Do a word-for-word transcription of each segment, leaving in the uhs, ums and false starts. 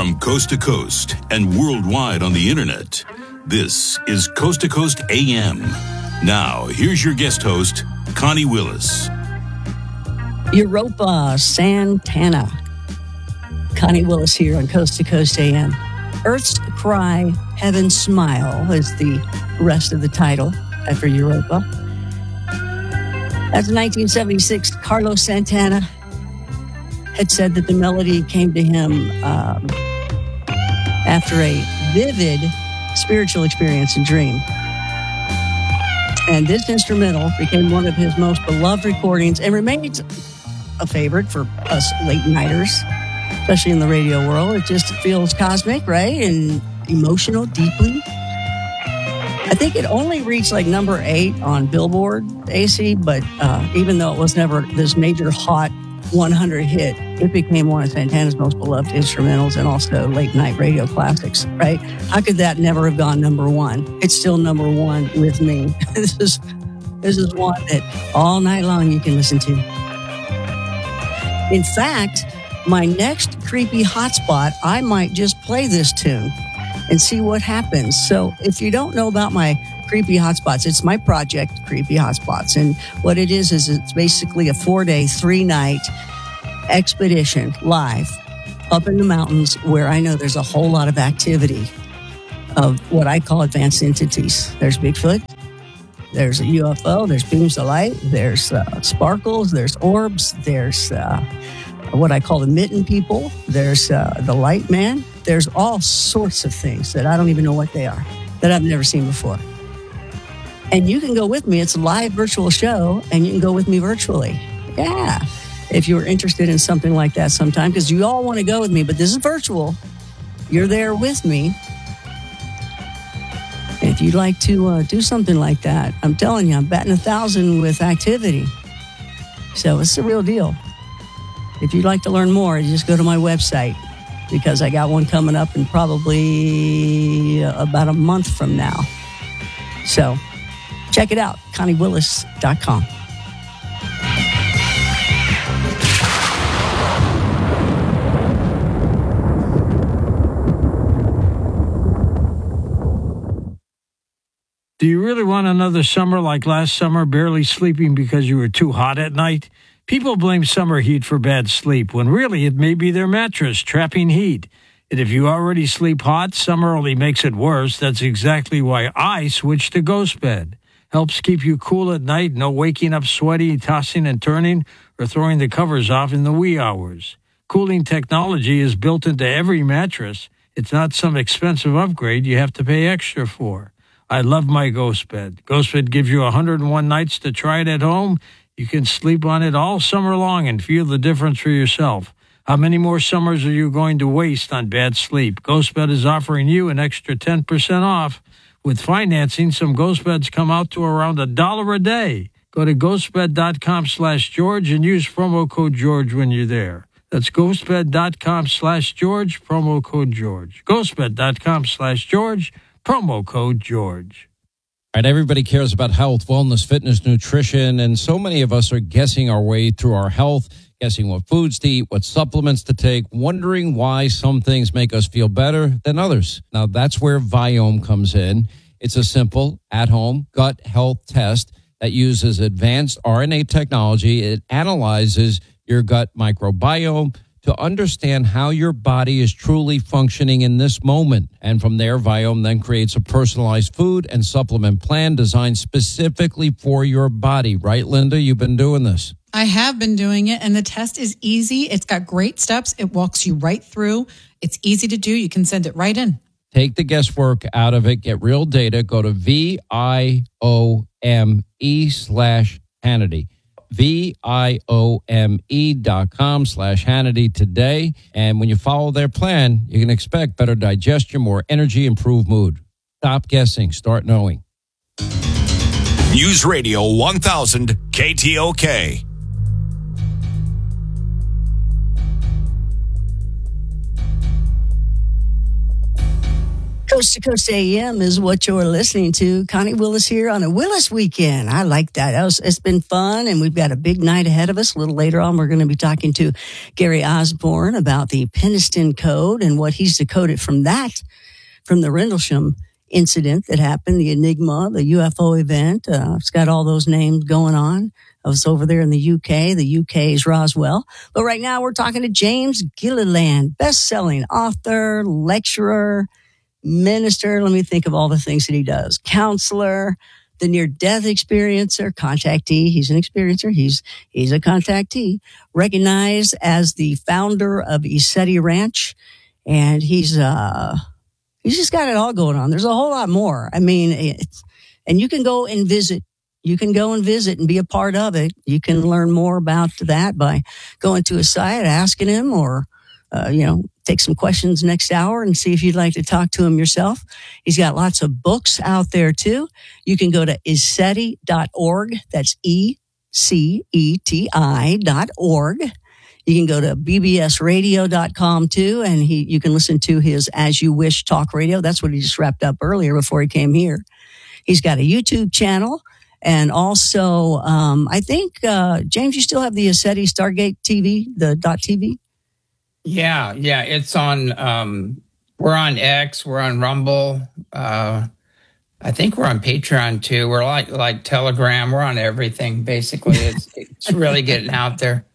From coast to coast and worldwide on the internet, this is Coast to Coast A M. Now, here's your guest host, Connie Willis. Europa Santana. Connie Willis here on Coast to Coast A M. Earth's Cry, Heaven's Smile is the rest of the title after Europa. That's nineteen seventy-six. Carlos Santana had said that the melody came to him um, after a vivid spiritual experience and dream. And this instrumental became one of his most beloved recordings and remains a favorite for us late-nighters, especially in the radio world. It just feels cosmic, right? And emotional, deeply. I think it only reached like number eight on Billboard, A C, but uh, even though it was never this major hot one hundred hit, it became one of Santana's most beloved instrumentals and also late-night radio classics, right? How could that never have gone number one? It's still number one with me. This is this is one that all night long you can listen to. In fact, my next creepy hotspot, I might just play this tune and see what happens. So if you don't know about my Creepy Hotspots, it's my project, Creepy Hotspots. And what it is, is it's basically a four-day, three-night expedition live up in the mountains where I know there's a whole lot of activity of what I call advanced entities. There's Bigfoot, there's a U F O, there's beams of light, there's uh, sparkles, there's orbs, there's uh, what I call the mitten people, there's uh, the light man. There's all sorts of things that I don't even know what they are, that I've never seen before. And you can go with me. It's a live virtual show, and you can go with me virtually. Yeah, if you're interested in something like that sometime, because you all want to go with me, but this is virtual. You're there with me. If you'd like to uh, do something like that, I'm telling you, I'm batting a thousand with activity. So it's the real deal. If you'd like to learn more, you just go to my website, because I got one coming up in probably about a month from now. So check it out, connie willis dot com. Do you really want another summer like last summer, barely sleeping because you were too hot at night? People blame summer heat for bad sleep, when really it may be their mattress trapping heat. And if you already sleep hot, summer only makes it worse. That's exactly why I switched to Ghost Bed. Helps keep you cool at night, no waking up sweaty, tossing and turning, or throwing the covers off in the wee hours. Cooling technology is built into every mattress. It's not some expensive upgrade you have to pay extra for. I love my Ghost Bed. Ghost Bed gives you one hundred one nights to try it at home. You can sleep on it all summer long and feel the difference for yourself. How many more summers are you going to waste on bad sleep? Ghost Bed is offering you an extra ten percent off. With financing, some Ghost Beds come out to around a dollar a day. Go to ghostbed.com slash George and use promo code George when you're there. That's ghostbed.com slash George, promo code George. ghostbed.com slash George, promo code George. All right, everybody cares about health, wellness, fitness, nutrition, and so many of us are guessing our way through our health, guessing what foods to eat, what supplements to take, wondering why some things make us feel better than others. Now, that's where Viome comes in. It's a simple, at-home gut health test that uses advanced R N A technology. It analyzes your gut microbiome to understand how your body is truly functioning in this moment. And from there, Viome then creates a personalized food and supplement plan designed specifically for your body. Right, Linda? You've been doing this. I have been doing it, and the test is easy. It's got great steps. It walks you right through. It's easy to do. You can send it right in. Take the guesswork out of it. Get real data. Go to V-I-O-M-E slash Hannity. V-I-O-M-E dot com slash Hannity today. And when you follow their plan, you can expect better digestion, more energy, improved mood. Stop guessing. Start knowing. News Radio one thousand K T O K. Coast Coast to Coast A M is what you're listening to. Connie Willis here on a Willis weekend. I like that. that was, it's been fun, and we've got a big night ahead of us. A little later on, we're going to be talking to Gary Osborne about the Penniston Code and what he's decoded from that, from the Rendlesham incident that happened, the Enigma, the U F O event. Uh, it's got all those names going on. I was over there in the U K. The U K is Roswell. But right now, we're talking to James Gilliland, best-selling author, lecturer, minister. Let me think of all the things that he does. Counselor, the near-death experiencer, contactee. He's an experiencer. He's he's a contactee. Recognized as the founder of ECETI Ranch. And he's uh he's just got it all going on. There's a whole lot more. I mean, it's, and you can go and visit. You can go and visit and be a part of it. You can learn more about that by going to his site, asking him, or, uh, you know, take some questions next hour and see if you'd like to talk to him yourself. He's got lots of books out there, too. You can go to ECETI dot org. That's E C E T I dot org. You can go to B B S radio dot com, too, and he you can listen to his As You Wish talk radio. That's what he just wrapped up earlier before he came here. He's got a YouTube channel. And also, um, I think, uh, James, you still have the ECETI Stargate T V, the dot T V? Yeah, yeah. It's on, um, we're on X, we're on Rumble. Uh, I think we're on Patreon too. We're like, like Telegram. We're on everything, basically. It's, it's really getting out there.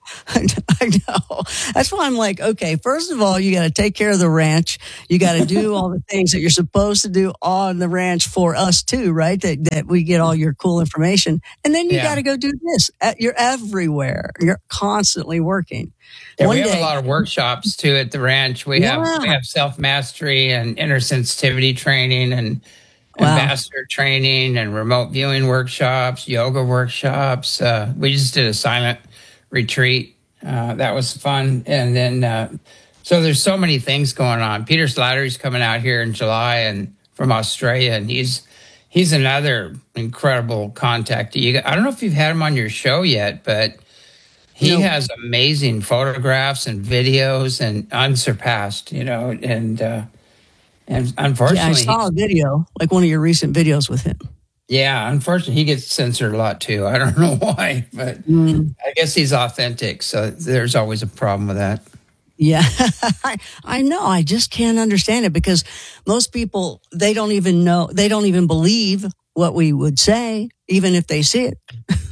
I know. That's why I'm like, okay, first of all, you got to take care of the ranch. You got to do all the things that you're supposed to do on the ranch for us too, right? That that we get all your cool information. And then you yeah. got to go do this. You're everywhere. You're constantly working. Yeah, we have day, a lot of workshops too at the ranch. We yeah. have we have self-mastery and inner sensitivity training and wow. ambassador training and remote viewing workshops, yoga workshops. Uh, we just did a silent retreat. Uh, that was fun. And then, uh, so there's so many things going on. Peter Slattery's coming out here in July and from Australia, and he's, he's another incredible contact. You, I don't know if you've had him on your show yet, but he no. has amazing photographs and videos and unsurpassed, you know, and, uh, and unfortunately, yeah, I saw a video, like one of your recent videos with him. Yeah, unfortunately, he gets censored a lot, too. I don't know why, but mm. I guess he's authentic, so there's always a problem with that. Yeah, I, I know. I just can't understand it because most people, they don't even know, they don't even believe what we would say, even if they see it.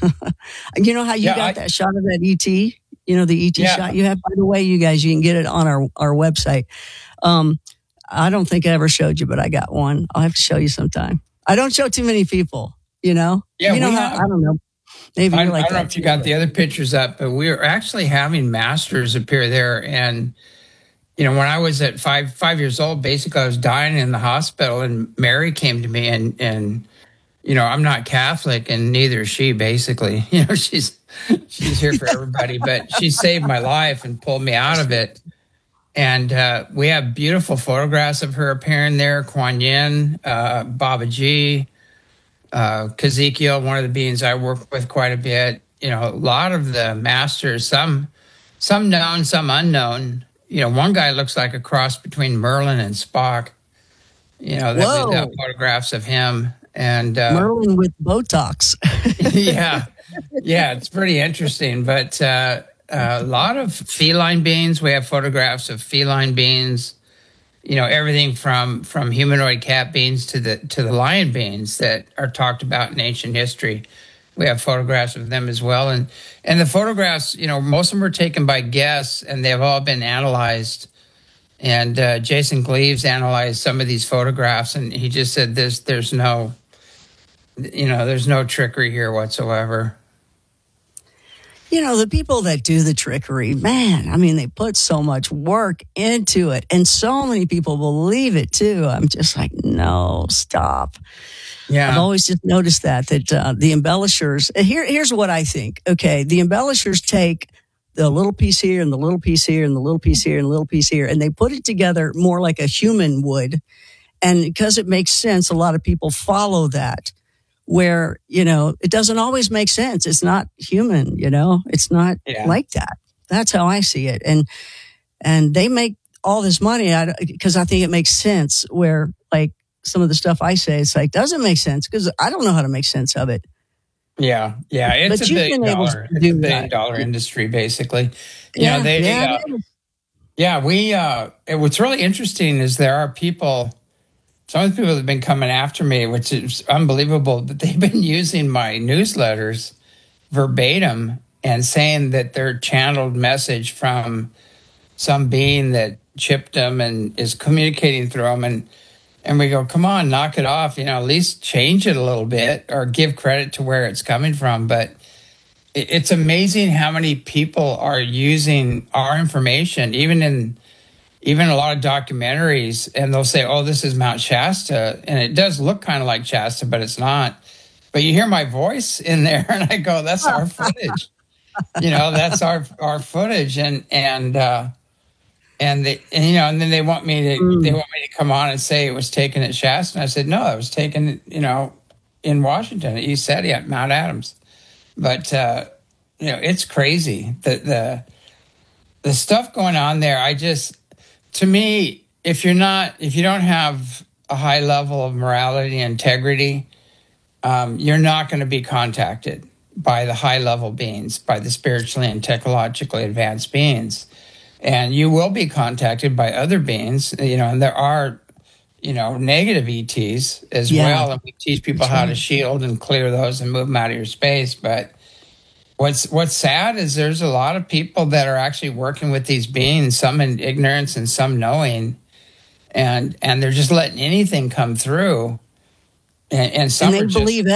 You know how you yeah, got I, that shot of that E T? You know, the E T yeah. shot you have? By the way, you guys, you can get it on our, our website. Um, I don't think I ever showed you, but I got one. I'll have to show you sometime. I don't show too many people, you know? Yeah, you know we how, have, I don't know. Maybe I, you're like I don't that know if you too, got but. the other pictures up, but we were actually having masters appear there. And, you know, when I was at five five years old, basically I was dying in the hospital, and Mary came to me and, and you know, I'm not Catholic and neither is she, basically. You know, she's she's here for everybody, but she saved my life and pulled me out of it. And uh, we have beautiful photographs of her appearing there. Kuan Yin, uh, Baba G, uh, Kazekiel, one of the beings I work with quite a bit. You know, a lot of the masters, some some known, some unknown. You know, one guy looks like a cross between Merlin and Spock. You know, that we've got photographs of him. And uh, Merlin with Botox. yeah, yeah, it's pretty interesting. But uh, uh, a lot of feline beings. We have photographs of feline beings. You know, everything from from humanoid cat beings to the to the lion beings that are talked about in ancient history. We have photographs of them as well, and and the photographs, you know, most of them were taken by guests, and they've all been analyzed. And uh, Jason Gleaves analyzed some of these photographs, and he just said, "There's there's no." You know, there's no trickery here whatsoever. You know, the people that do the trickery, man, I mean, they put so much work into it. And so many people believe it, too. I'm just like, no, stop. Yeah. I've always just noticed that, that uh, the embellishers, here, here's what I think. Okay, the embellishers take the little piece here and the little piece here and the little piece here and the little piece here, and they put it together more like a human would. And because it makes sense, a lot of people follow that. Where, you know, it doesn't always make sense. It's not human, you know, it's not yeah. like that. That's how I see it. And, and they make all this money out because I think it makes sense where, like some of the stuff I say, it's like, doesn't make sense because I don't know how to make sense of it. Yeah, yeah, it's But a you've billion been able dollar, to it's do a billion that. dollar industry, basically. You Yeah, know, they, yeah, uh, it is. yeah, we. Uh, it- what's really interesting is there are people. Some of the people have been coming after me, which is unbelievable. That they've been using my newsletters verbatim and saying that they're channeled message from some being that chipped them and is communicating through them. And and we go, come on, knock it off. You know, at least change it a little bit or give credit to where it's coming from. But it, it's amazing how many people are using our information, even in even a lot of documentaries, and they'll say, oh, this is Mount Shasta. And it does look kind of like Shasta, but it's not. But you hear my voice in there, and I go, that's our footage. You know, that's our our footage. And, and, uh, and they, and, you know, and then they want me to, mm. they want me to come on and say it was taken at Shasta. And I said, no, it was taken, you know, in Washington, at East City, at Mount Adams. But, uh, you know, it's crazy. The, the, the stuff going on there, I just, to me, if you're not, if you don't have a high level of morality and integrity, um, you're not going to be contacted by the high level beings, by the spiritually and technologically advanced beings. And you will be contacted by other beings, you know, and there are, you know, negative E Ts as Yeah. well. And we teach people That's how right. to shield and clear those and move them out of your space. But What's what's sad is there's a lot of people that are actually working with these beings, some in ignorance and some knowing, and and they're just letting anything come through, and, and some And they are just believe